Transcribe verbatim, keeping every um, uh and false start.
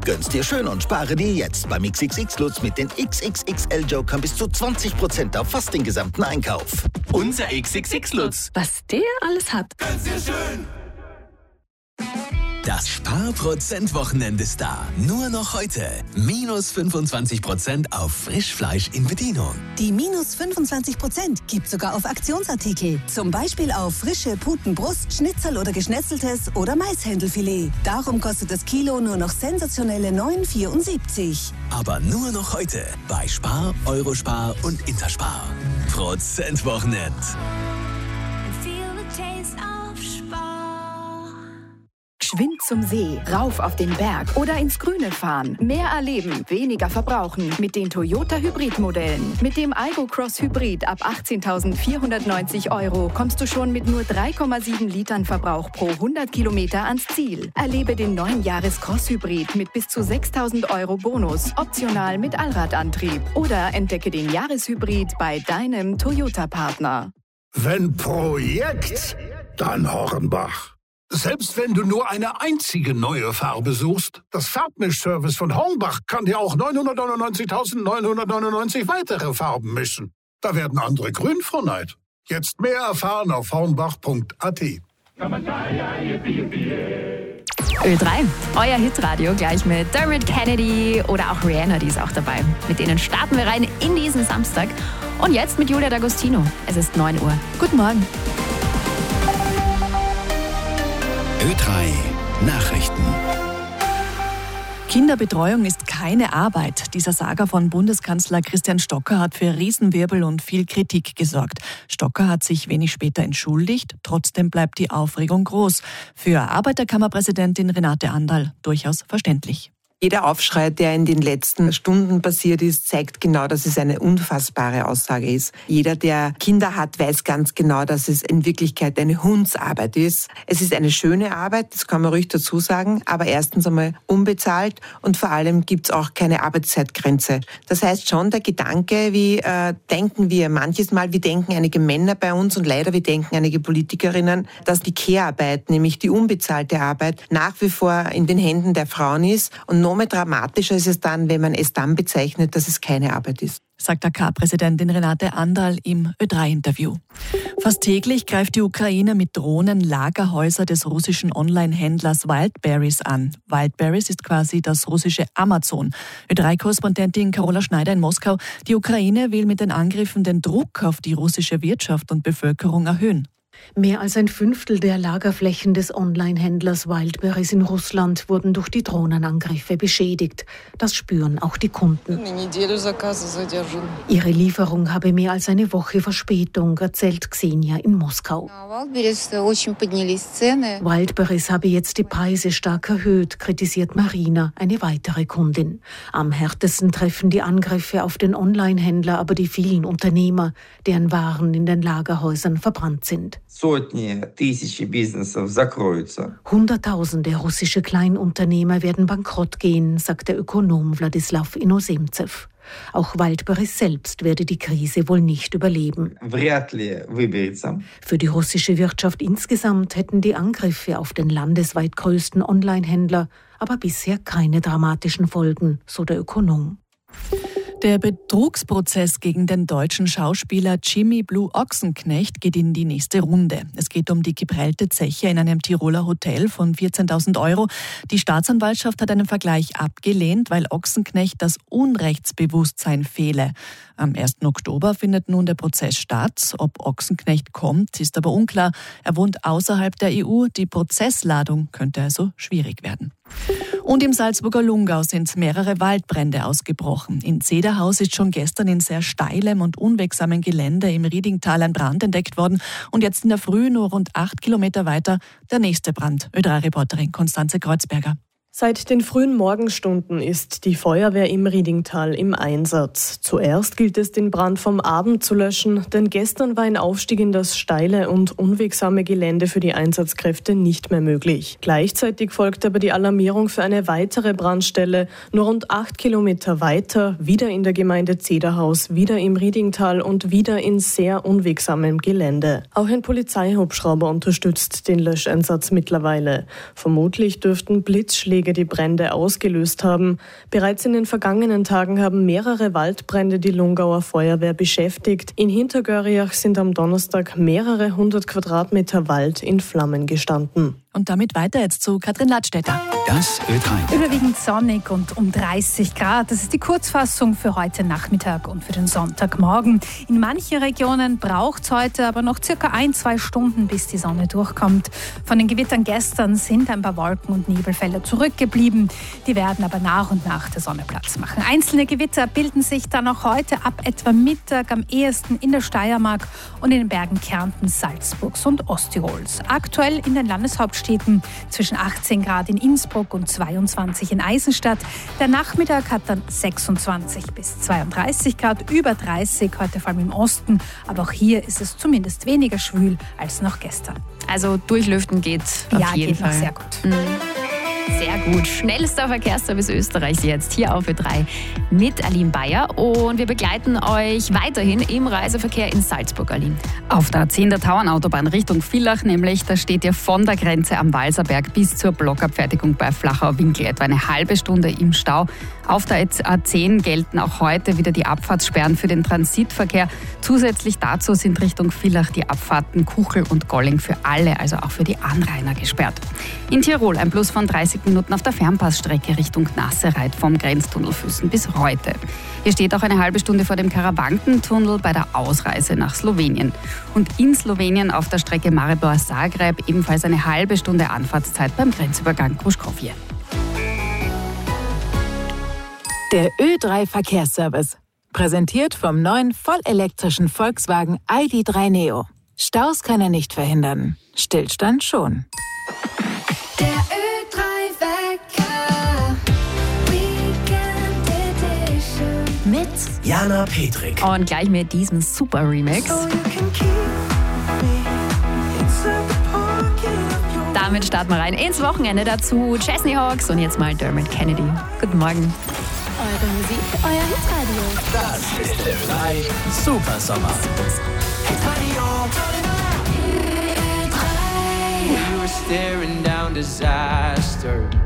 Gönn's dir schön und spare dir jetzt beim X X X-Lutz mit den X X X L-Jokern bis zu zwanzig Prozent auf fast den gesamten Einkauf. Unser X X X-Lutz. Was der alles hat. Gönn's dir schön. Das Sparprozent-Wochenende ist da. Nur noch heute. Minus fünfundzwanzig Prozent auf Frischfleisch in Bedienung. Die minus fünfundzwanzig Prozent gibt sogar auf Aktionsartikel. Zum Beispiel auf frische Putenbrust, Schnitzel oder Geschnetzeltes oder Maishändelfilet. Darum kostet das Kilo nur noch sensationelle neun Euro vierundsiebzig. Aber nur noch heute bei Spar, Eurospar und Interspar. Prozent-Wochenend. Geschwind zum See, rauf auf den Berg oder ins Grüne fahren. Mehr erleben, weniger verbrauchen mit den Toyota Hybrid-Modellen. Mit dem Aygo Cross Hybrid ab achtzehntausendvierhundertneunzig Euro kommst du schon mit nur drei Komma sieben Litern Verbrauch pro hundert Kilometer ans Ziel. Erlebe den neuen Jahres Cross Hybrid mit bis zu sechstausend Euro Bonus, optional mit Allradantrieb. Oder entdecke den Jahreshybrid bei deinem Toyota-Partner. Wenn Projekt, dann Hornbach. Selbst wenn du nur eine einzige neue Farbe suchst, das Farbmischservice von Hornbach kann dir auch neunhundertneunundneunzigtausendneunhundertneunundneunzig weitere Farben mischen. Da werden andere grün vor Neid. Jetzt mehr erfahren auf hornbach punkt a t. Ö drei, euer Hitradio gleich mit Dermot Kennedy oder auch Rihanna, die ist auch dabei. Mit denen starten wir rein in diesen Samstag. Und jetzt mit Julia D'Agostino. Es ist neun Uhr. Guten Morgen. Ö drei Nachrichten. Kinderbetreuung ist keine Arbeit. Dieser Saga von Bundeskanzler Christian Stocker hat für Riesenwirbel und viel Kritik gesorgt. Stocker hat sich wenig später entschuldigt, trotzdem bleibt die Aufregung groß. Für Arbeiterkammerpräsidentin Renate Anderl durchaus verständlich. Jeder Aufschrei, der in den letzten Stunden passiert ist, zeigt genau, dass es eine unfassbare Aussage ist. Jeder, der Kinder hat, weiß ganz genau, dass es in Wirklichkeit eine Hundsarbeit ist. Es ist eine schöne Arbeit, das kann man ruhig dazu sagen, aber erstens einmal unbezahlt und vor allem gibt's auch keine Arbeitszeitgrenze. Das heißt schon, der Gedanke, wie äh, denken wir manches Mal, wie denken einige Männer bei uns und leider wie denken einige Politikerinnen, dass die Care-Arbeit, nämlich die unbezahlte Arbeit, nach wie vor in den Händen der Frauen ist und noch mehr dramatischer ist es dann, wenn man es dann bezeichnet, dass es keine Arbeit ist. Sagt A K-Präsidentin Renate Anderl im Ö drei Interview. Fast täglich greift die Ukraine mit Drohnen Lagerhäuser des russischen Online-Händlers Wildberries an. Wildberries ist quasi das russische Amazon. Ö drei Korrespondentin Carola Schneider in Moskau. Die Ukraine will mit den Angriffen den Druck auf die russische Wirtschaft und Bevölkerung erhöhen. Mehr als ein Fünftel der Lagerflächen des Online-Händlers Wildberries in Russland wurden durch die Drohnenangriffe beschädigt. Das spüren auch die Kunden. Ihre Lieferung habe mehr als eine Woche Verspätung, erzählt Xenia in Moskau. Wildberries habe jetzt die Preise stark erhöht, kritisiert Marina, eine weitere Kundin. Am härtesten treffen die Angriffe auf den Online-Händler aber die vielen Unternehmer, deren Waren in den Lagerhäusern verbrannt sind. Hunderttausende russische Kleinunternehmer werden bankrott gehen, sagt der Ökonom Wladislaw Inosemzew. Auch Wildberries selbst werde die Krise wohl nicht überleben. Für die russische Wirtschaft insgesamt hätten die Angriffe auf den landesweit größten Online-Händler aber bisher keine dramatischen Folgen, so der Ökonom. Der Betrugsprozess gegen den deutschen Schauspieler Jimmy Blue Ochsenknecht geht in die nächste Runde. Es geht um die geprellte Zeche in einem Tiroler Hotel von vierzehntausend Euro. Die Staatsanwaltschaft hat einen Vergleich abgelehnt, weil Ochsenknecht das Unrechtsbewusstsein fehle. Am ersten Oktober findet nun der Prozess statt. Ob Ochsenknecht kommt, ist aber unklar. Er wohnt außerhalb der E U. Die Prozessladung könnte also schwierig werden. Und im Salzburger Lungau sind mehrere Waldbrände ausgebrochen. In Zederhaus ist schon gestern in sehr steilem und unwegsamen Gelände im Riedingtal ein Brand entdeckt worden. Und jetzt in der Früh, nur rund acht Kilometer weiter, der nächste Brand. Ö drei Reporterin Konstanze Kreuzberger. Seit den frühen Morgenstunden ist die Feuerwehr im Riedingtal im Einsatz. Zuerst gilt es, den Brand vom Abend zu löschen, denn gestern war ein Aufstieg in das steile und unwegsame Gelände für die Einsatzkräfte nicht mehr möglich. Gleichzeitig folgt aber die Alarmierung für eine weitere Brandstelle, nur rund acht Kilometer weiter, wieder in der Gemeinde Zederhaus, wieder im Riedingtal und wieder in sehr unwegsamem Gelände. Auch ein Polizeihubschrauber unterstützt den Löscheinsatz mittlerweile. Vermutlich dürften Blitzschläge Feuerwehrfahrzeuge die Brände ausgelöst haben. Bereits in den vergangenen Tagen haben mehrere Waldbrände die Lungauer Feuerwehr beschäftigt. In Hintergörriach sind am Donnerstag mehrere hundert Quadratmeter Wald in Flammen gestanden. Und damit weiter jetzt zu Katrin Ladstätter. Das Ö drei. Überwiegend sonnig und um dreißig Grad. Das ist die Kurzfassung für heute Nachmittag und für den Sonntagmorgen. In manchen Regionen braucht es heute aber noch circa ein, zwei Stunden, bis die Sonne durchkommt. Von den Gewittern gestern sind ein paar Wolken- und Nebelfelder zurückgeblieben. Die werden aber nach und nach der Sonne Platz machen. Einzelne Gewitter bilden sich dann auch heute ab etwa Mittag am ehesten in der Steiermark und in den Bergen Kärntens, Salzburgs und Osttirols. Aktuell in den Landeshauptstädten zwischen achtzehn Grad in Innsbruck und zweiundzwanzig in Eisenstadt. Der Nachmittag hat dann sechsundzwanzig bis zweiunddreißig Grad, über dreißig heute vor allem im Osten. Aber auch hier ist es zumindest weniger schwül als noch gestern. Also durchlüften geht auf ja, jeden geht Fall. Noch sehr gut. Mhm. Sehr gut. Schnellster Verkehrsservice Österreichs jetzt hier auf Ö drei mit Aline Bayer. Und wir begleiten euch weiterhin im Reiseverkehr in Salzburg, Aline. Auf der A zehn der Tauernautobahn Richtung Villach nämlich, da steht ihr von der Grenze am Walserberg bis zur Blockabfertigung bei Flachau-Winkel etwa eine halbe Stunde im Stau. Auf der A zehn gelten auch heute wieder die Abfahrtssperren für den Transitverkehr. Zusätzlich dazu sind Richtung Villach die Abfahrten Kuchel und Golling für alle, also auch für die Anrainer gesperrt. In Tirol ein Plus von dreißig Minuten auf der Fernpassstrecke Richtung Nassereit vom Grenztunnel Füssen bis heute. Hier steht auch eine halbe Stunde vor dem Karawankentunnel bei der Ausreise nach Slowenien. Und in Slowenien auf der Strecke Maribor-Zagreb ebenfalls eine halbe Stunde Anfahrtszeit beim Grenzübergang Kruškovje. Der Ö drei Verkehrsservice. Präsentiert vom neuen vollelektrischen Volkswagen I D drei Neo. Staus kann er nicht verhindern. Stillstand schon. Der Ö drei Wecker. Weekend Edition. Mit Jana Petrik. Und gleich mit diesem super Remix. So you can keep me inside the pocket. Damit starten wir rein ins Wochenende. Dazu Chesney Hawks und jetzt mal Dermot Kennedy. Guten Morgen. Eure Musik, euer Hitradio. Das ist Ö drei Super Sommer. Hitradio. We were staring down disaster.